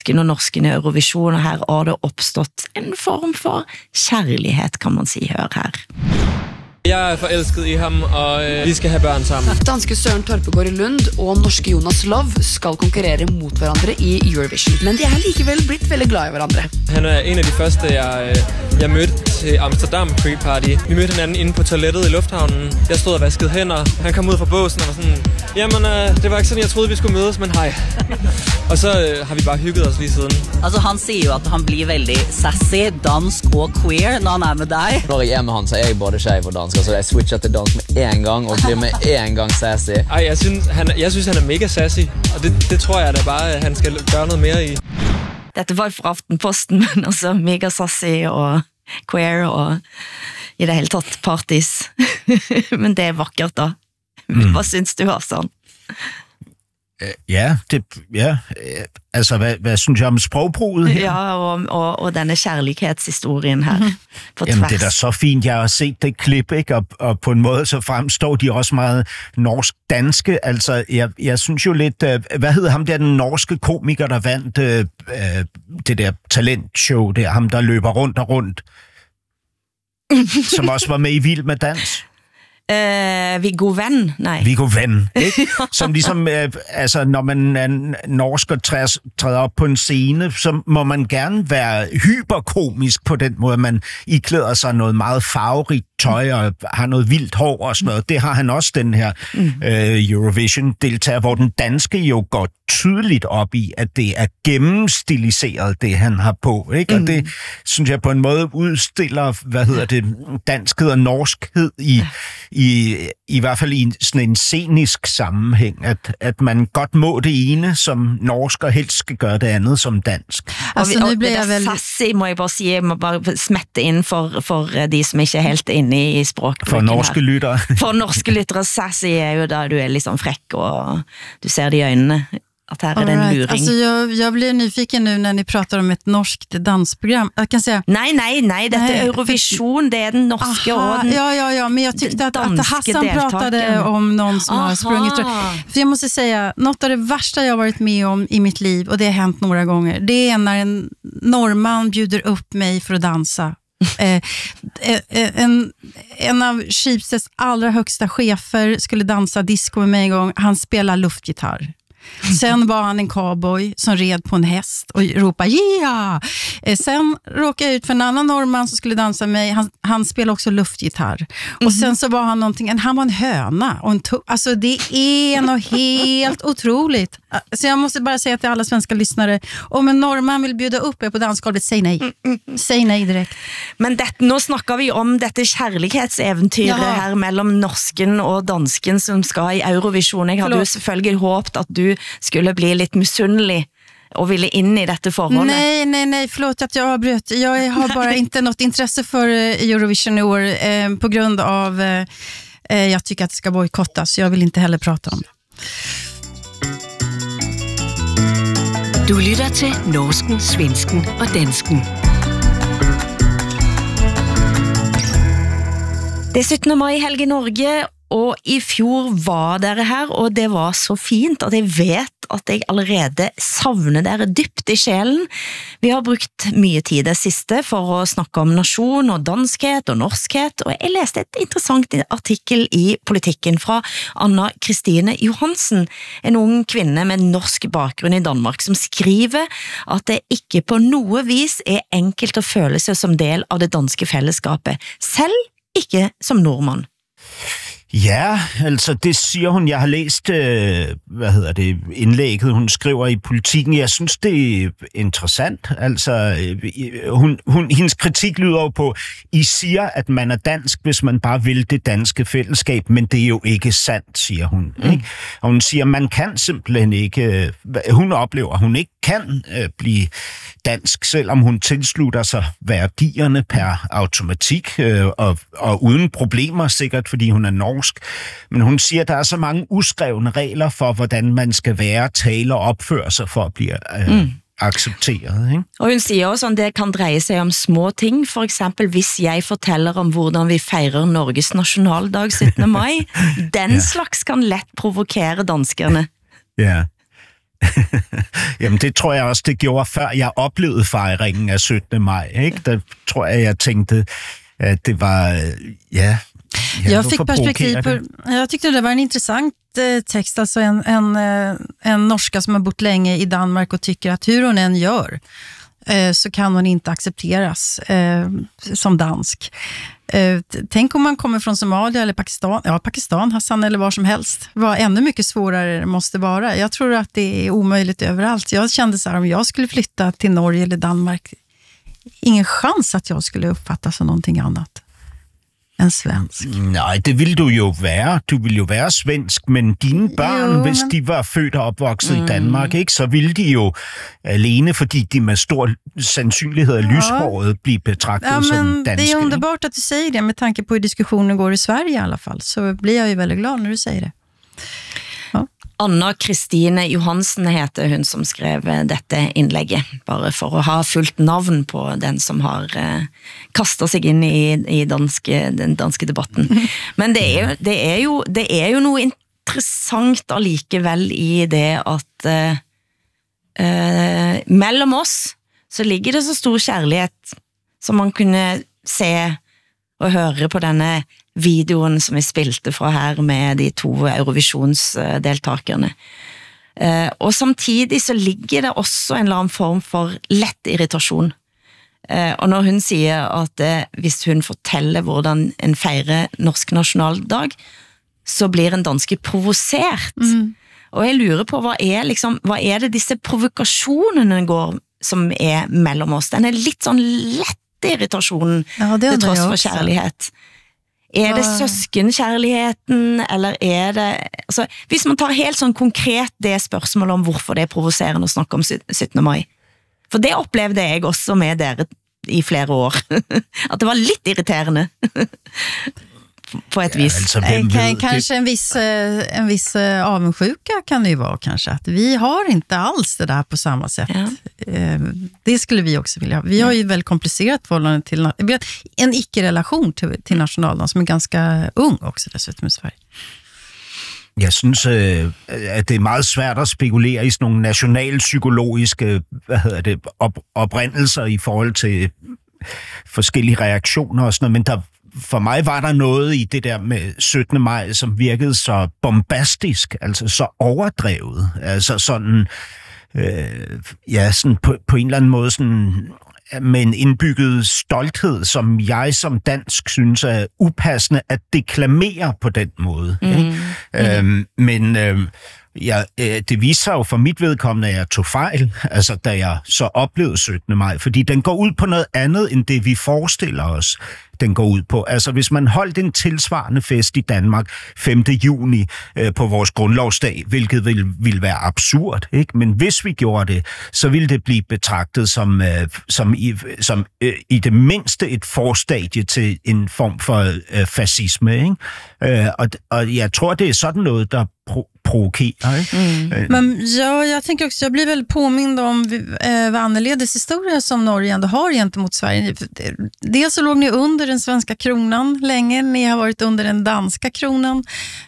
og norsken i Eurovision, og her har det opstått en form for kærlighed, kan man sige, hør her. Jeg forelsket i ham, og vi skal have børn sammen. Danske Søren Torpegård i Lund og norske Jonas Love skal konkurrere mot hverandre i Eurovision. Men de likevel blitt veldig glad i hverandre. Han en af de første, jeg mødte til Amsterdam Pre-Party. Vi mødte hinanden inde på toilettet i lufthavnen. Jeg stod og vaskede hænder. Han kom ud fra båsen og var sådan, jamen, det var ikke sådan, jeg troede, vi skulle mødes, men hej. Og så har vi bare hygget os lige siden. Altså, han siger jo, at han bliver veldig sassy, dansk og queer, når han med dig. Når jeg med han, så jeg både skeiv og dansk. Altså, jeg switcher til dansk med en gang, og bliver med en gang sassy. Ej, jeg synes, han mega sassy, og det tror jeg da bare, at han skal gøre noget mere i. Dette var fra Aftenposten, men altså mega sassy og queer og i det hele taget parties. Men det vakkert da. Hvad synes du, Hassan? Altså, hvad synes jeg om sprogbruget her? Ja, og denne kærlighedshistorien her på tværs. Jamen, det er da så fint, jeg har set det klip, ikke? Og på en måde så fremstår de også meget norsk-danske. Altså, jeg synes jo lidt, hvad hedder ham der, den norske komiker, der vandt det der talentshow der, ham der løber rundt og rundt, som også var med i Vild med Dans? Viggo Venn, nej. Viggo Venn, ikke? Som ligesom, altså, når man er norsk og træder op på en scene, så må man gerne være hyperkomisk på den måde. Man iklæder sig noget meget farverigt tøj og har noget vildt hår og sådan noget. Det har han også, den her Eurovision-deltager, hvor den danske jo går tydeligt op i, at det er gennemstiliseret, det han har på, ikke? Og det, synes jeg, på en måde udstiller, danskhed og norskhed i hvert fald i sådan en scenisk sammenhæng, at man godt må det ene som norsk, og helst skal gøre det andet som dansk. Altså, og det der sassy, må jeg bare sige, jeg må bare smette ind for de som ikke er helt inde i språkbruken. For norske lyttere. For norske lyttere, sassy er jo da du er liksom fräck, og du ser det i øjnene. Att här är det en luring. Alltså jag blir nyfiken nu när ni pratar om ett norskt dansprogram. Jag kan säga nej, det är Eurovision, det är den norska och den. Ja, men jag tyckte att Hassan pratade om någon som har sprungit. För jag måste säga, något av det värsta jag har varit med om i mitt liv, och det har hänt några gånger, det är när en norrman bjuder upp mig för att dansa. En av Schibsteds allra högsta chefer skulle dansa disco med mig en gång. Han spelar luftgitarr. Sen var han en cowboy som red på en häst och ropade yeah! Sen råkade jag ut för en annan norrman som skulle dansa med mig. Han spelade också luftgitarr. Och sen så var han var en höna och alltså det är något helt otroligt. Så jag måste bara säga till alla svenska lyssnare, om en norrman vill bjuda upp er på dansgolvet, säg nej. Säg nej direkt. Men nå snakker vi om dette kærlighetseventyret her mellom norsken og dansken som skal i Eurovision. Jeg hadde jo selvfølgelig håbet at du skulle bli lidt misundelig och ville in i detta förhållande. Nej, förlåt att jag avbröt. Jag har bara inte något intresse för Eurovision i år på grund av jag tycker att det ska bojkottas. Jag vill inte heller prata om det. Du lytter til norsken, svensken og dansken. Det er 17. maj helg i Norge, og i fjor var dere her, og det var så fint at jeg vet at jeg allerede savner dere dypt i sjælen. Vi har brukt mye tid det siste for å snakke om nasjon og danskhet og norskhet, og jeg leste et interessant artikkel i Politikken fra Anna Kristine Johansen, en ung kvinne med norsk bakgrunn i Danmark, som skriver at det ikke på noe vis er enkelt å føle seg som del av det danske fællesskapet, selv ikke som nordmann. Ja, altså det siger hun. Jeg har læst, indlægget, hun skriver i Politikken. Jeg synes, det er interessant. Altså, hendes kritik lyder jo på, I siger, at man er dansk, hvis man bare vil det danske fællesskab, men det er jo ikke sandt, siger hun. Ikke? Og hun siger, man kan simpelthen ikke, hun oplever, at hun ikke kan blive dansk, selvom hun tilslutter sig værdierne per automatik, og uden problemer sikkert, fordi hun er norsk. Men hun siger, at der er så mange uskrevne regler for, hvordan man skal være, tale og opføre sig for at blive accepteret. Ikke? Og hun siger også, at det kan dreje sig om små ting. For eksempel, hvis jeg fortæller om, hvordan vi fejrer Norges nationaldag 17. maj, den slags kan let provokere danskerne. Ja. Jamen, det tror jeg også, det gjorde, før jeg oplevede fejringen af 17. maj. Ikke? Der tror jeg tænkte, at det var... Jag fick perspektiv på... Jag tyckte det var en intressant text. Alltså en norska som har bott länge i Danmark och tycker att hur hon än gör så kan hon inte accepteras som dansk. Tänk om man kommer från Somalia eller Pakistan. Ja, Pakistan, Hassan, eller var som helst. Vad ännu mycket svårare det måste vara. Jag tror att det är omöjligt överallt. Jag kände så här, om jag skulle flytta till Norge eller Danmark, ingen chans att jag skulle uppfattas som någonting annat än svensk. Nej, det ville du jo være. Du ville jo være svensk, men dine børn, hvis de var født og opvokset i Danmark, ikke, så ville de jo alene, fordi de med stor sandsynlighed er lyshåret, blive betragtet som danske. Det är underbart att du säger det, med tanke på hur diskussionen går i Sverige i alla fall, så blir jag ju väldigt glad när du säger det. Ja. Anna Kristine Johansen heter hun som skrev dette innlegget, bare for å ha fullt navn på den som har kastet seg inn i den danske debatten. Men det er jo noe interessant allikevel i det at mellom oss så ligger det så stor kjærlighet som man kunne se og høre på denne videoen som vi spilte fra her med de 2 Eurovisionsdeltakerne. Og samtidig så ligger det også en eller annen form for lett irritasjon. Og når hun sier at hvis hun forteller hvordan en feirer norsk nasjonaldag, så blir en danske provosert. Og jeg lurer på, hva er det disse provokasjonene går som er mellom oss? Den er litt sånn lett irritasjon til tross for kjærlighet. Er det søskenkjærligheten, eller er det... Altså, hvis man tar helt sånn konkret det spørsmålet om hvorfor det er provoserende å snakke om 17. mai. For det opplevde jeg også med dere i flere år. At det var litt irriterende. På ett vis. Altså, kanske en viss avundsjuka kan det ju vara kanske. Att vi har inte alls det där på samma sätt. Det skulle vi också vilja ha. Vi har ju väldigt komplicerat förhållande till en icke-relation till nationaldagen som är ganska ung också dessutom i Sverige. Jeg synes, at det er meget svært at spekulere i sådan nogle nationalpsykologiske oprindelser i forhold til forskellige reaktioner og sådan noget, men for mig var der noget i det der med 17. maj, som virkede så bombastisk, altså så overdrevet, altså sådan, sådan på en eller anden måde sådan med en indbygget stolthed, som jeg som dansk synes er upassende at deklamere på den måde. Men det viser sig jo for mit vedkommende, at jeg tog fejl, altså da jeg så oplevede 17. maj, fordi den går ud på noget andet, end det vi forestiller os, den går ud på. Altså hvis man holdt en tilsvarende fest i Danmark 5. juni på vores grundlovsdag, hvilket ville være absurd, ikke? Men hvis vi gjorde det, så ville det blive betragtet som i det mindste et forstadie til en form for fascisme, ikke? Og jeg tror, det er sådan noget, der provokerar. Men jag tänker också, jag blir väl påmind om vad annorledes historia som Norge ändå har gentemot Sverige. Dels så låg ni under den svenska kronan länge, ni har varit under den danska kronan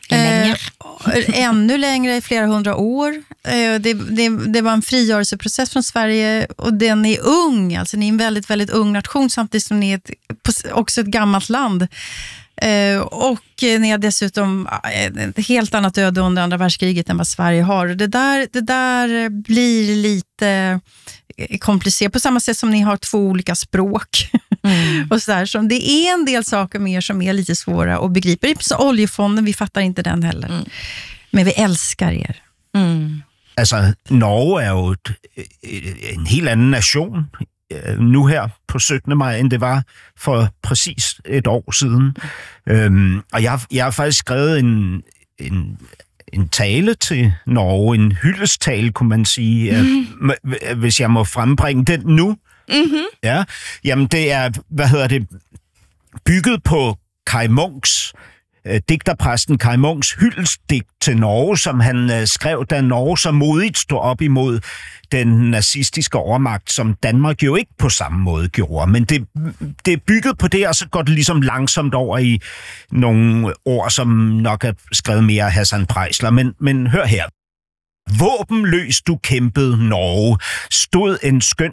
ännu längre, i flera 100 år. Det var en frigörelseprocess från Sverige och den är ung, alltså ni är en väldigt, väldigt ung nation samtidigt som ni är också ett gammalt land. Och ni har dessutom ett helt annat öde under andra världskriget än vad Sverige har. Det där blir lite komplicerat på samma sätt som ni har 2 olika språk. Och så där, som det är en del saker mer som är lite svåra att begripa. Så oljefonden, vi fattar inte den heller. Men vi älskar er. Altså, Norge er jo en helt anden nation nu her på 17. maj, end det var for præcis et år siden. Og jeg har faktisk skrevet en tale til Norge, en hyldesttale, kunne man sige, hvis jeg må frembringe den nu. Ja, jamen det er, bygget på Kaj Munks, digterpræsten Kaj Munks hyldestdigt til Norge, som han skrev, da Norge så modigt stod op imod den nazistiske overmagt, som Danmark jo ikke på samme måde gjorde. Men det er bygget på det, og så går det ligesom langsomt over i nogle ord, som nok er skrevet mere af Hassan Preisler. Men hør her. Våbenløs du kæmpede Norge, stod en skøn